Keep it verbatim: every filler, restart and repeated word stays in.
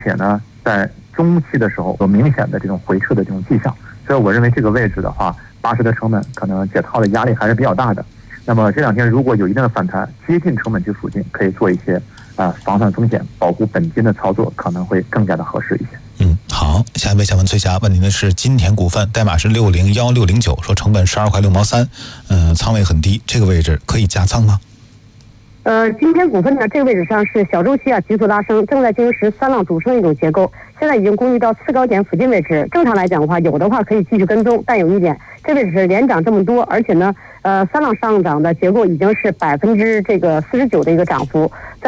且呢，在中期的时候有明显的这种回撤的这种迹象，所以我认为这个位置的话，八十的成本可能解套的压力还是比较大的。那么这两天如果有一定的反弹，接近成本区附近，可以做一些啊、呃、防范风险、保护本金的操作，可能会更加的合适一些。 嗯，好，下一位想问崔霞，问您的是金田股份，代码是六零幺六零九，说成本十二块六毛三，嗯，仓位很低，这个位置可以加仓吗？ 呃，今天股份呢，这个位置上是小周期啊急速拉升，正在进行十三浪主升的一种结构，现在已经攻击到次高点附近位置。正常来讲的话，有的话可以继续跟踪，但有一点，这位置是连涨这么多，而且呢，呃，三浪上涨的结构已经是百分之这个四十九的一个涨幅，在